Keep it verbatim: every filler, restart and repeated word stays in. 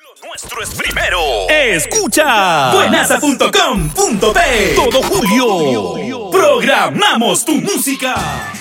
Nuestro es primero. Escucha buenaza punto com punto pe. Todo julio programamos tu música.